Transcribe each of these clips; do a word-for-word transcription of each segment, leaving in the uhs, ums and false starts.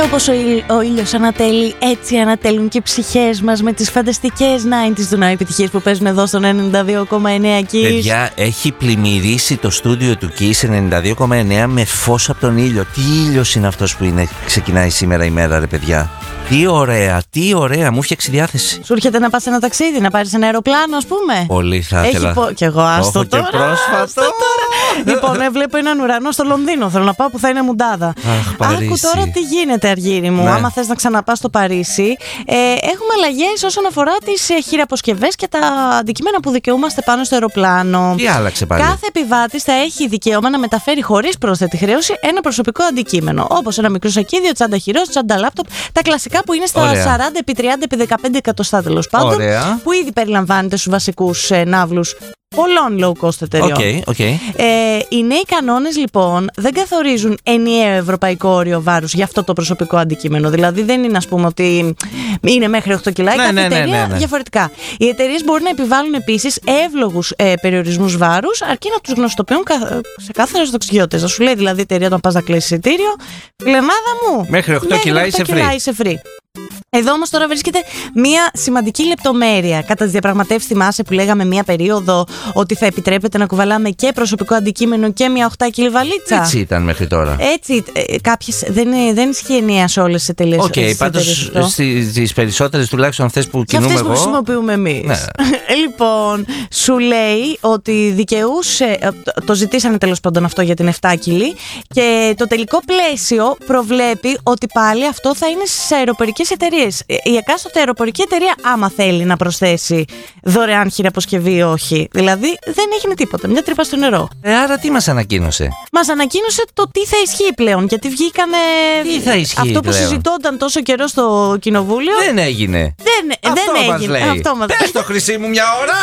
όπως ο, ήλ, ο ήλιος ανατέλει, έτσι ανατέλουν και οι ψυχές μας με τις φανταστικές ενενήντα του Now επιτυχίες που παίζουν εδώ στον ενενήντα δύο κόμμα εννέα Kiss. Παιδιά, έχει πλημμυρίσει το στούντιο του Kiss ενενήντα δύο κόμμα εννέα με φως από τον ήλιο. Τι ήλιος είναι αυτός που είναι, ξεκινάει σήμερα η μέρα, ρε παιδιά. Τι ωραία, τι ωραία, μου φτιάξει διάθεση. Σου έρχεται να πας σε ένα ταξίδι, να πάρεις ένα αεροπλάνο, ας πούμε? Πολύ θα ήθελα. Πο... Κι εγώ, άστο Έχω τώρα. Και πρόσφατο. Άστο τώρα. Λοιπόν, ε, βλέπω έναν ουρανό στο Λονδίνο. Θέλω να πάω που θα είναι μουντάδα. Αχ, Παρίσι. Άκου τώρα τι γίνεται, Αργύρι μου. Ναι. Άμα θες να ξαναπάς στο Παρίσι, ε, έχουμε αλλαγές όσον αφορά τις ε, χειραποσκευές και τα αντικείμενα που δικαιούμαστε πάνω στο αεροπλάνο. Τι άλλαξε πάλι? Κάθε επιβάτης θα έχει δικαίωμα να μεταφέρει χωρίς πρόσθετη χρέωση ένα προσωπικό αντικείμενο. Όπως ένα μικρό σακίδιο, τσάντα χειρός, τσάντα λάπτοπ. Τα κλασικά που είναι στα Ωραία. σαράντα επί τριάντα επί δεκαπέντε εκατοστά τέλος πάντων. Ωραία. Που ήδη περιλαμβάνεται στους βασικούς ε, ναύλους πολλών low cost εταιριών. Okay, okay. Ε, οι νέοι κανόνες λοιπόν δεν καθορίζουν ενιαίο ευρωπαϊκό όριο βάρους για αυτό το προσωπικό αντικείμενο. Δηλαδή δεν είναι, ας πούμε, ότι είναι μέχρι οκτώ κιλά η ναι, κάθε ναι, εταιρεία ναι, ναι, ναι. διαφορετικά. Οι εταιρείες μπορούν να επιβάλλουν επίσης εύλογους ε, περιορισμούς βάρους, αρκεί να τους γνωστοποιούν κα, σε κάθε ταξιδιώτες. Να σου λέει δηλαδή η εταιρεία όταν πας να κλείσεις εισιτήριο, φιλενάδα μου, μέχρι οκτώ κιλά είσαι free. Εδώ όμως τώρα βρίσκεται μια σημαντική λεπτομέρεια. Κατά τις διαπραγματεύσεις, θυμάσαι που λέγαμε μια περίοδο ότι θα επιτρέπεται να κουβαλάμε και προσωπικό αντικείμενο και μια οκτάκιλη βαλίτσα. Έτσι ήταν μέχρι τώρα. Έτσι, ε, κάποιες δεν, δεν ισχύει ενιαία σε όλες τις εταιρείες. Οκ, okay, πάντως στις περισσότερες, τουλάχιστον αυτές που κινούμε εγώ. Αυτές που χρησιμοποιούμε εμείς. Ναι. Λοιπόν, σου λέει ότι δικαιούσε, το ζητήσανε τέλος πάντων αυτό για την επτάκιλη, και το τελικό πλαίσιο προβλέπει ότι πάλι αυτό θα είναι στις αεροπορικές εταιρείες. Η εκάστοτε αεροπορική εταιρεία, άμα θέλει να προσθέσει δωρεάν χειραποσκευή ή όχι. Δηλαδή δεν έγινε τίποτα. Μια τρύπα στο νερό. Ε, άρα τι μας ανακοίνωσε? Μας ανακοίνωσε το τι θα ισχύει πλέον. Γιατί βγήκανε. Τι θα ισχύει αυτό που πλέον? συζητώνταν τόσο καιρό στο κοινοβούλιο. Δεν έγινε. Δεν, αυτό δεν μας έγινε. λέει. Αυτό μας... Πες το, Χρυσή μου, μια ώρα.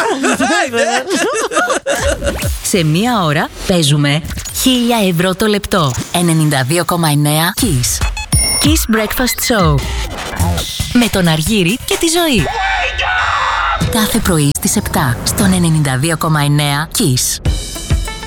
Σε μία ώρα παίζουμε χίλια ευρώ το λεπτό. ενενήντα δύο κόμμα εννέα Kiss. Kiss Breakfast Show. Με τον Αργύρη και τη Ζωή. Κάθε πρωί στις επτά στον ενενήντα δύο κόμμα εννέα Kiss.